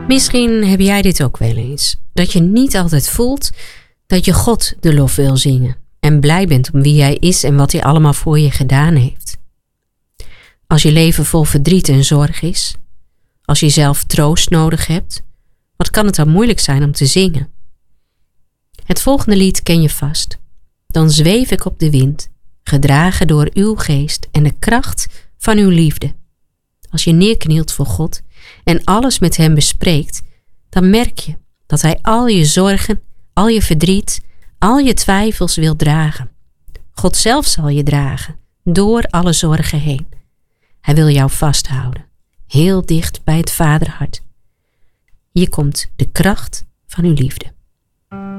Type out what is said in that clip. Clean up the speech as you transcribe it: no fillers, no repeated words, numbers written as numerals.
Misschien heb jij dit ook wel eens. Dat je niet altijd voelt dat je God de lof wil zingen. En blij bent om wie hij is en wat hij allemaal voor je gedaan heeft. Als je leven vol verdriet en zorg is. Als je zelf troost nodig hebt. Wat kan het dan moeilijk zijn om te zingen? Het volgende lied ken je vast. Dan zweef ik op de wind, gedragen door uw geest en de kracht van uw liefde. Als je neerknielt voor God en alles met hem bespreekt, dan merk je dat hij al je zorgen, al je verdriet, al je twijfels wil dragen. God zelf zal je dragen, door alle zorgen heen. Hij wil jou vasthouden, heel dicht bij het vaderhart. Hier komt de kracht van uw liefde.